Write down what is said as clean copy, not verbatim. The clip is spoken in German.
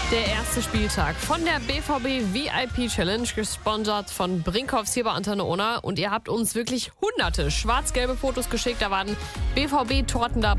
Der erste Spieltag von der BVB VIP Challenge, gesponsert von Brinkhoffs hier bei Antenne Unna. Und ihr habt uns wirklich hunderte schwarz-gelbe Fotos geschickt. Da waren BVB-Torten dabei.